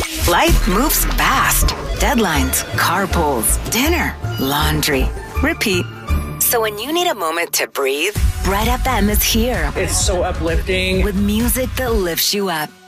Life moves fast. Deadlines, carpools, dinner, laundry. Repeat. So when you need a moment to breathe, Red FM is here. It's so uplifting. With music that lifts you up.